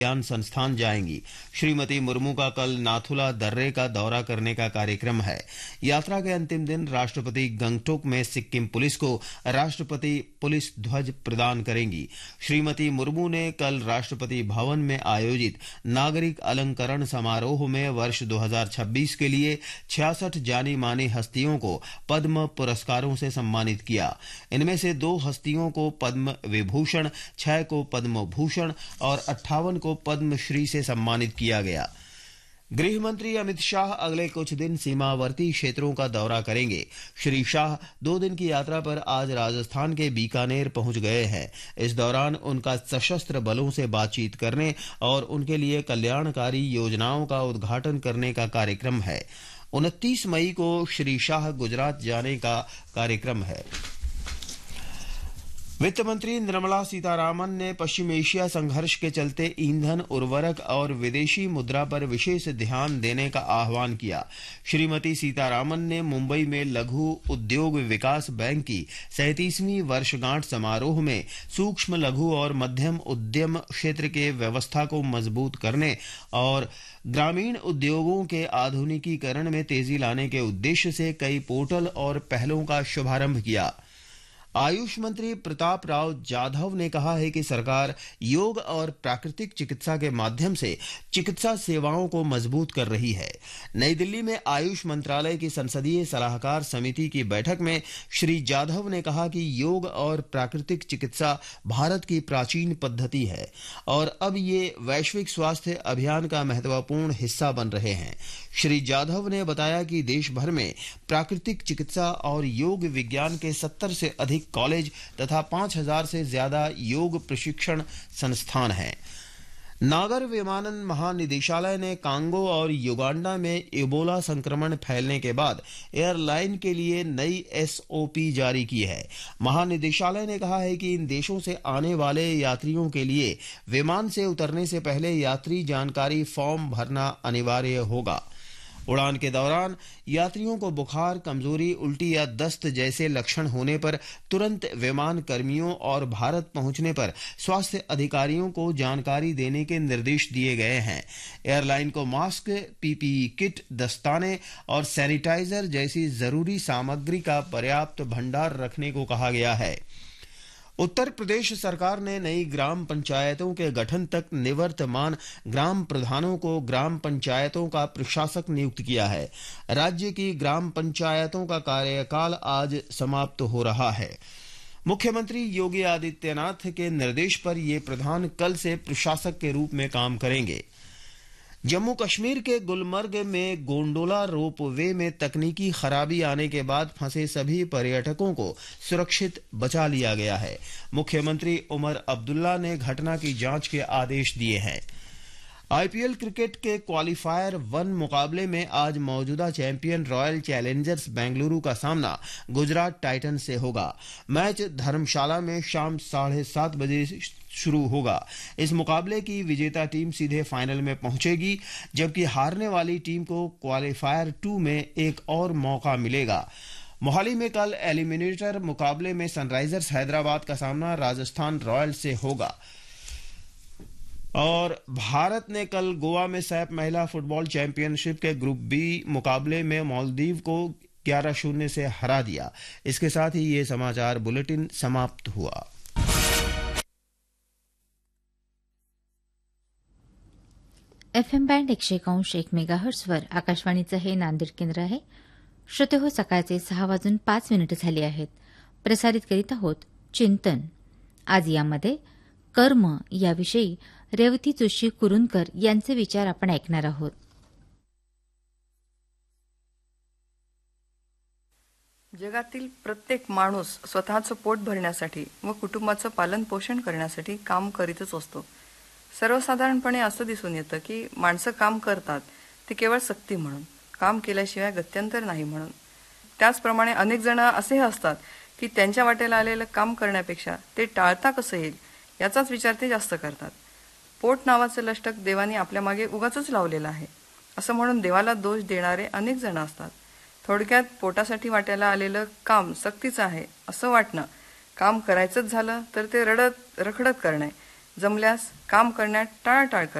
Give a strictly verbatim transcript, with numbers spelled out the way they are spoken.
विज्ञान संस्थान जाएंगी। श्रीमती मुर्मू का कल नाथुला दर्रे का दौरा करने का कार्यक्रम है। यात्रा के अंतिम दिन राष्ट्रपति गंगटोक में सिक्किम पुलिस को राष्ट्रपति पुलिस ध्वज प्रदान करेंगी। श्रीमती मुर्मू ने कल राष्ट्रपति भवन में आयोजित नागरिक अलंकरण समारोह में वर्ष दो हज़ार छब्बीस के लिए छियासठ जानी मानी हस्तियों को पद्म पुरस्कारों से सम्मानित किया। इनमें से दो हस्तियों को पद्म विभूषण, छह को पद्म भूषण और अट्ठावन को पद्मश्री से सम्मानित किया गया। गृह मंत्री अमित शाह अगले कुछ दिन सीमावर्ती क्षेत्रों का दौरा करेंगे। श्री शाह दो दिन की यात्रा पर आज राजस्थान के बीकानेर पहुंच गए हैं। इस दौरान उनका सशस्त्र बलों से बातचीत करने और उनके लिए कल्याणकारी योजनाओं का उद्घाटन करने का कार्यक्रम है। उनतीस मई को श्री शाह गुजरात जाने का कार्यक्रम है। वित्त मंत्री निर्मला सीतारामन ने पश्चिम एशिया संघर्ष के चलते ईंधन, उर्वरक और विदेशी मुद्रा पर विशेष ध्यान देने का आह्वान किया। श्रीमती सीतारामन ने मुंबई में लघु उद्योग विकास बैंक की सैंतीसवीं वर्षगांठ समारोह में सूक्ष्म, लघु और मध्यम उद्यम क्षेत्र के व्यवस्था को मजबूत करने और ग्रामीण उद्योगों के आधुनिकीकरण में तेजी लाने के उद्देश्य से कई पोर्टल और पहलों का शुभारंभ किया। आयुष मंत्री प्रताप राव जाधव ने कहा है कि सरकार योग और प्राकृतिक चिकित्सा के माध्यम से चिकित्सा सेवाओं को मजबूत कर रही है। नई दिल्ली में आयुष मंत्रालय की संसदीय सलाहकार समिति की बैठक में श्री जाधव ने कहा कि योग और प्राकृतिक चिकित्सा भारत की प्राचीन पद्धति है और अब ये वैश्विक स्वास्थ्य अभियान का महत्वपूर्ण हिस्सा बन रहे हैं। श्री जाधव ने बताया कि देश भर में प्राकृतिक चिकित्सा और योग विज्ञान के सत्तर से अधिक कॉलेज तथा पांच हजार से ज्यादा योग प्रशिक्षण संस्थान हैं। नागर विमानन महानिदेशालय ने कांगो और युगांडा में इबोला संक्रमण फैलने के बाद एयरलाइन के लिए नई एसओपी जारी की है। महानिदेशालय ने कहा है कि इन देशों से आने वाले यात्रियों के लिए विमान से उतरने से पहले यात्री जानकारी फॉर्म भरना अनिवार्य होगा। उड़ान के दौरान यात्रियों को बुखार, कमजोरी, उल्टी या दस्त जैसे लक्षण होने पर तुरंत विमान कर्मियों और भारत पहुंचने पर स्वास्थ्य अधिकारियों को जानकारी देने के निर्देश दिए गए हैं। एयरलाइन को मास्क, पीपीई किट, दस्ताने और सैनिटाइजर जैसी जरूरी सामग्री का पर्याप्त भंडार रखने को कहा गया है। उत्तर प्रदेश सरकार ने नई ग्राम पंचायतों के गठन तक निवर्तमान ग्राम प्रधानों को ग्राम पंचायतों का प्रशासक नियुक्त किया है। राज्य की ग्राम पंचायतों का कार्यकाल आज समाप्त हो रहा है। मुख्यमंत्री योगी आदित्यनाथ के निर्देश पर ये प्रधान कल से प्रशासक के रूप में काम करेंगे। जम्मू कश्मीर के गुलमर्ग में गोंडोला रोपवे में तकनीकी खराबी आने के बाद फंसे सभी पर्यटकों को सुरक्षित बचा लिया गया है। मुख्यमंत्री उमर अब्दुल्ला ने घटना की जांच के आदेश दिए हैं। आईपीएल क्रिकेट के क्वालिफायर वन मुकाबले में आज मौजूदा चैंपियन रॉयल चैलेंजर्स बेंगलुरु का सामना गुजरात टाइटंस से होगा। मैच धर्मशाला में शाम साढ़े सात बजे शुरू होगा। इस मुकाबले की विजेता टीम सीधे फाइनल में पहुंचेगी, जबकि हारने वाली टीम को क्वालिफायर टू में एक और मौका मिलेगा। मोहाली में कल एलिमिनेटर मुकाबले में सनराइजर्स हैदराबाद का सामना राजस्थान रॉयल्स से होगा। और भारत ने कल गोवा में सैप महिला फुटबॉल चैंपियनशिप के ग्रुप बी मुकाबले में मालदीव को ग्यारह शून्य से हरा दिया। इसके साथ ही ये समाचार बुलेटिन समाप्त हुआ। एफ एम बँड एकशे एकांश एक मेगाहर्ट्झवर आकाशवाणीचं हे नांदेड केंद्र आहे. श्रोते हो, सकाळचे सहा वाजून पाच मिनिटं झाली आहेत. प्रसारित करीत आहोत चिंतन. आज यामध्ये कर्म याविषयी रेवती जोशी कुरुंदकर यांचे विचार आपण ऐकणार आहोत. जगातील प्रत्येक माणूस स्वतःचं पोट भरण्यासाठी व कुटुंबाचं पालन पोषण करण्यासाठी काम करीतच असतो. सर्वसाधारणपणे असं दिसून येतं की माणसं काम करतात ते केवळ सक्ती म्हणून, काम केल्याशिवाय गत्यंतर नाही म्हणून. त्याचप्रमाणे अनेक जण असेही असतात की त्यांच्या वाटेला आलेलं काम करण्यापेक्षा ते टाळता कसं येईल याचाच विचार ते जास्त करतात. पोट नावाचं लष्टक देवाने आपल्या मागे उगाचच लावलेलं आहे असं म्हणून देवाला दोष देणारे अनेक जण असतात. थोडक्यात पोटासाठी वाट्याला आलेलं काम सक्तीचं आहे असं वाटणं, काम करायचंच झालं तर ते रडत रखडत करणे, जमल्यास काम करण्यात टाळाटाळ